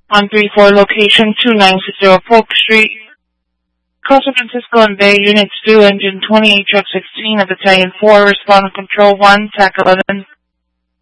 on 3-4 location 2960 Polk Street, Costa Francisco and Bay, Units 2, Engine 28, Truck 16 of Battalion 4, Respond Control 1, TAC 11.